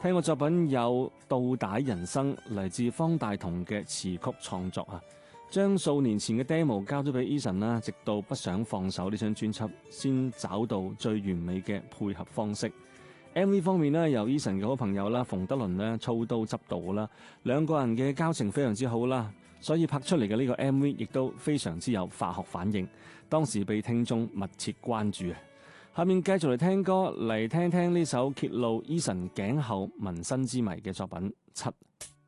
聽過作品有《倒帶人生》，嚟自方大同嘅詞曲創作啊，將數年前嘅 demo 交咗俾 Eason 啦，直到不想放手呢張專輯，先找到最完美嘅配合方式。MV 方面呢，由 Eason 嘅好朋友啦，馮德倫呢操刀執導啦，兩個人嘅交情非常之好啦，所以拍出嚟嘅呢個 MV 亦都非常之有化學反應，當時被聽眾密切關注。下面繼續嚟聽歌，嚟聽聽呢首揭露 Eason 頸後紋身之謎嘅作品《七》。